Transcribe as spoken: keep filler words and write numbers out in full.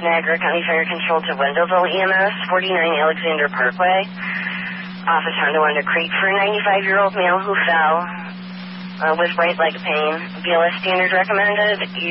Niagara County Fire Control to Wendellville E M S, forty-nine Alexander Parkway. Office Honda Wanda Creek for a ninety-five-year-old male who fell uh, with right leg pain. B L S standard recommended.